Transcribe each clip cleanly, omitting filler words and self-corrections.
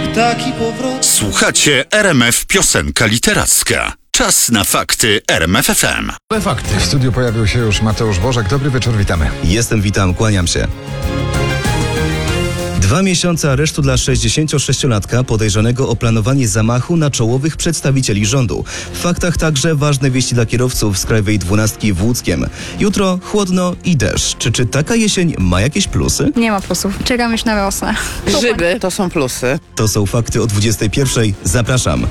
taki powrót. Słuchacie RMF Piosenka Literacka. Czas na fakty RMF FM. Fakty. W studiu pojawił się już Mateusz Bożek. Dobry wieczór, witamy. Witam, kłaniam się. 2 miesiące aresztu dla 66-latka podejrzanego o planowanie zamachu na czołowych przedstawicieli rządu. W faktach także ważne wieści dla kierowców z Krajowej 12 w Łódzkiem. Jutro chłodno i deszcz. Czy taka jesień ma jakieś plusy? Nie ma plusów. Czekam już na wiosnę. Grzyby to są plusy. To są fakty o 21:00. Zapraszam.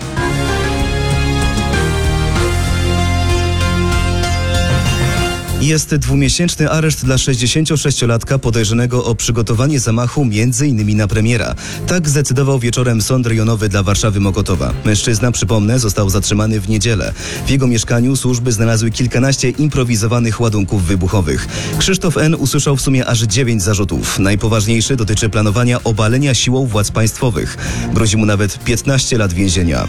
Jest 2-miesięczny areszt dla 66-latka podejrzanego o przygotowanie zamachu m.in. na premiera. Tak zdecydował wieczorem Sąd Rejonowy dla Warszawy-Mokotowa. Mężczyzna, przypomnę, został zatrzymany w niedzielę. W jego mieszkaniu służby znalazły kilkanaście improwizowanych ładunków wybuchowych. Krzysztof N. usłyszał w sumie aż 9 zarzutów. Najpoważniejszy dotyczy planowania obalenia siłą władz państwowych. Grozi mu nawet 15 lat więzienia.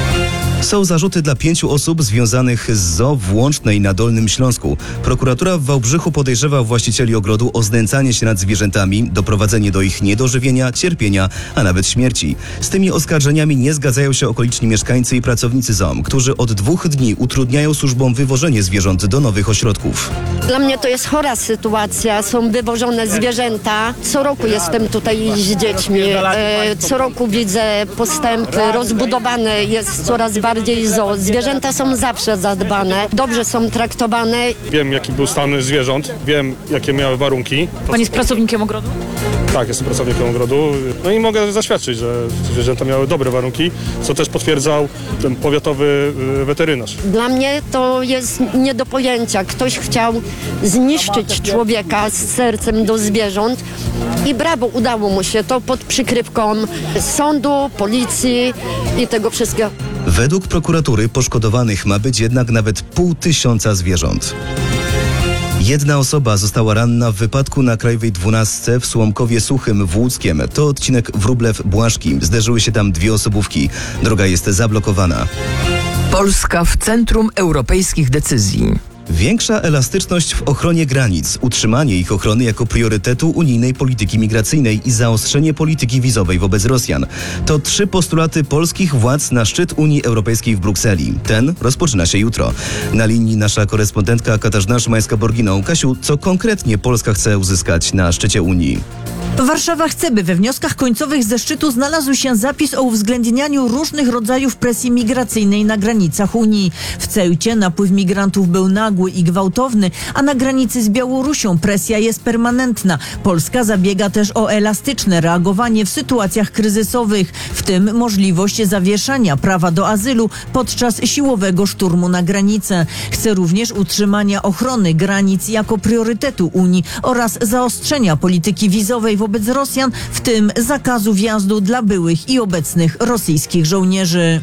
Są zarzuty dla 5 osób związanych z zoo w Łącznej na Dolnym Śląsku. Prokuratura w Wałbrzychu podejrzewa właścicieli ogrodu o znęcanie się nad zwierzętami, doprowadzenie do ich niedożywienia, cierpienia, a nawet śmierci. Z tymi oskarżeniami nie zgadzają się okoliczni mieszkańcy i pracownicy zoo, którzy od 2 dni utrudniają służbom wywożenie zwierząt do nowych ośrodków. Dla mnie to jest chora sytuacja. Są wywożone zwierzęta. Co roku jestem tutaj z dziećmi. Co roku widzę postępy. Rozbudowane jest coraz bardziej zoo. Zwierzęta są zawsze zadbane. Dobrze są traktowane. Wiem, jaki był stan zwierząt. Wiem, jakie miały warunki. Pan jest pracownikiem ogrodu? Tak, jestem pracownikiem ogrodu. No i mogę zaświadczyć, że zwierzęta miały dobre warunki, co też potwierdzał ten powiatowy weterynarz. Dla mnie to jest nie do pojęcia. Ktoś chciał zniszczyć człowieka z sercem do zwierząt i brawo, udało mu się to pod przykrywką sądu, policji i tego wszystkiego. Według prokuratury poszkodowanych ma być jednak nawet 500 zwierząt. Jedna osoba została ranna w wypadku na Krajowej 12 w Słomkowie Suchym w Łódzkiem. To odcinek Wróblew-Błaszki. Zderzyły się tam 2 osobówki. Droga jest zablokowana. Polska w centrum europejskich decyzji. Większa elastyczność w ochronie granic, utrzymanie ich ochrony jako priorytetu unijnej polityki migracyjnej i zaostrzenie polityki wizowej wobec Rosjan. To 3 postulaty polskich władz na szczyt Unii Europejskiej w Brukseli. Ten rozpoczyna się jutro. Na linii nasza korespondentka Katarzyna Szymańska-Borginą. Kasiu, co konkretnie Polska chce uzyskać na szczycie Unii? Warszawa chce, by we wnioskach końcowych ze szczytu znalazł się zapis o uwzględnianiu różnych rodzajów presji migracyjnej na granicach Unii. W Ceucie napływ migrantów był nagły i gwałtowny, a na granicy z Białorusią presja jest permanentna. Polska zabiega też o elastyczne reagowanie w sytuacjach kryzysowych, w tym możliwość zawieszania prawa do azylu podczas siłowego szturmu na granicę. Chce również utrzymania ochrony granic jako priorytetu Unii oraz zaostrzenia polityki wizowej wobec Rosjan, w tym zakazu wjazdu dla byłych i obecnych rosyjskich żołnierzy.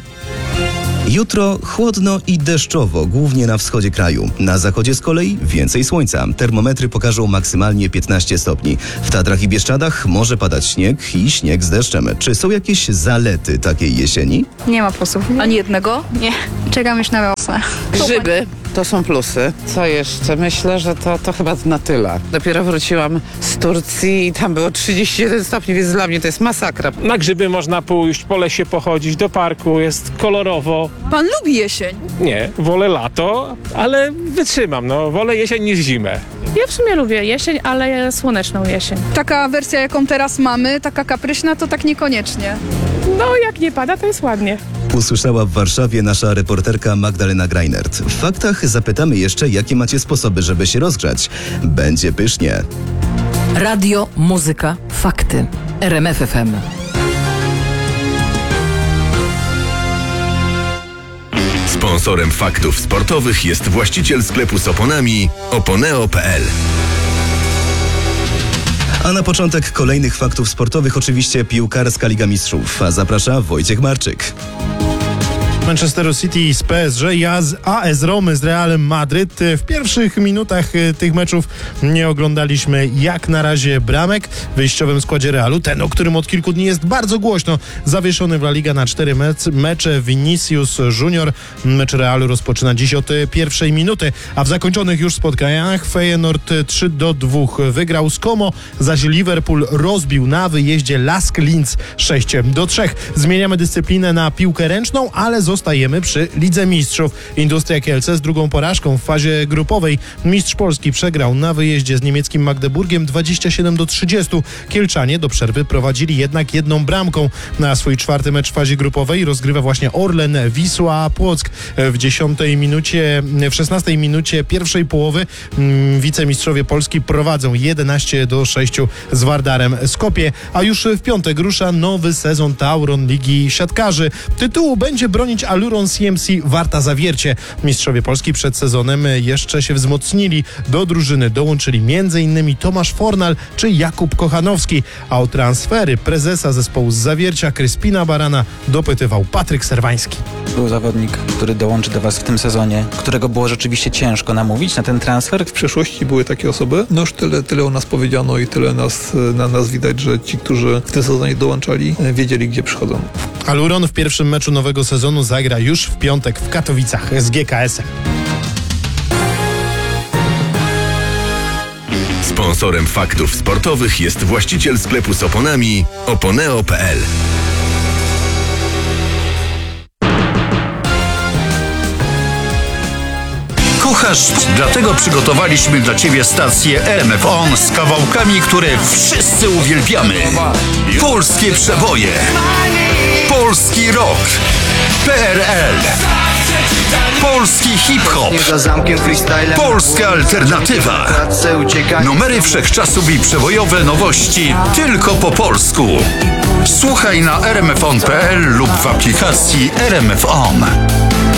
Jutro chłodno i deszczowo, głównie na wschodzie kraju. Na zachodzie z kolei więcej słońca. Termometry pokażą maksymalnie 15 stopni. W Tatrach i Bieszczadach może padać śnieg i śnieg z deszczem. Czy są jakieś zalety takiej jesieni? Nie ma plusów. Ani jednego? Nie. Czekam już na wiosnę. Grzyby to są plusy. Co jeszcze? Myślę, że to chyba na tyle. Dopiero wróciłam z Turcji i tam było 31 stopni, więc dla mnie to jest masakra. Na grzyby można pójść, po lesie pochodzić, do parku, jest kolorowo. Pan lubi jesień? Nie, wolę lato, ale wytrzymam, wolę jesień niż zimę. Ja w sumie lubię jesień, ale słoneczną jesień. Taka wersja, jaką teraz mamy, taka kapryśna, to tak niekoniecznie. No, jak nie pada, to jest ładnie. Usłyszała w Warszawie nasza reporterka Magdalena Greinert. W faktach zapytamy jeszcze, jakie macie sposoby, żeby się rozgrzać. Będzie pysznie. Radio, muzyka, fakty. RMF FM. Sponsorem faktów sportowych jest właściciel sklepu z oponami oponeo.pl. A na początek kolejnych faktów sportowych oczywiście piłkarska Liga Mistrzów. A zaprasza Wojciech Marczyk. Manchesteru City z PSG, AS Romy z Realem Madryt. W pierwszych minutach tych meczów nie oglądaliśmy jak na razie bramek w wyjściowym składzie Realu. Ten, o którym od kilku dni jest bardzo głośno, zawieszony w La Liga na 4 mecze, Vinicius Junior. Mecz Realu rozpoczyna dziś od pierwszej minuty, a w zakończonych już spotkaniach Feyenoord 3-2 wygrał z Como, zaś Liverpool rozbił na wyjeździe Lask Linz 6-3. Zmieniamy dyscyplinę na piłkę ręczną, ale zostajemy przy Lidze Mistrzów. Industria Kielce z drugą porażką w fazie grupowej. Mistrz Polski przegrał na wyjeździe z niemieckim Magdeburgiem 27-30. Kielczanie do przerwy prowadzili jednak 1 bramką. Na swój 4. mecz w fazie grupowej rozgrywa właśnie Orlen Wisła Płock. W 16 minucie pierwszej połowy wicemistrzowie Polski prowadzą 11-6 z Wardarem Skopie, a już w piątek rusza nowy sezon Tauron Ligi Siatkarzy. Tytułu będzie bronić Aluron CMC Warta Zawiercie. Mistrzowie Polski przed sezonem jeszcze się wzmocnili. Do drużyny dołączyli m.in. Tomasz Fornal czy Jakub Kochanowski, a o transfery prezesa zespołu z Zawiercia Kryspina Barana dopytywał Patryk Serwański. Był zawodnik, który dołączy do was w tym sezonie, którego było rzeczywiście ciężko namówić na ten transfer? W przeszłości były takie osoby. No już tyle o nas powiedziano i tyle na nas widać, że ci, którzy w tym sezonie dołączali, wiedzieli, gdzie przychodzą. Aluron w pierwszym meczu nowego sezonu zagra już w piątek w Katowicach z GKS-em. Sponsorem faktów sportowych jest właściciel sklepu z oponami oponeo.pl. Kochasz, dlatego przygotowaliśmy dla Ciebie stację RMF On z kawałkami, które wszyscy uwielbiamy. Polskie przeboje, polski rock, PRL, polski hip-hop, polska alternatywa, numery wszechczasów i przebojowe nowości tylko po polsku. Słuchaj na rmfon.pl lub w aplikacji RMF On.